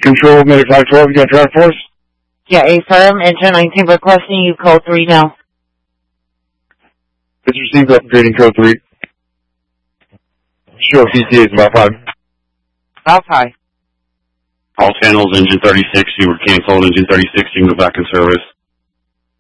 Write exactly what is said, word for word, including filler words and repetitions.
Control, Medic five twelve, you got drive for us? Yeah, affirm, engine nineteen requesting you code three now. It's received, upgrading code three. Sure, P T A is about five. About five. All channels, engine thirty-six, you were canceled, engine thirty-six, you can go back in service.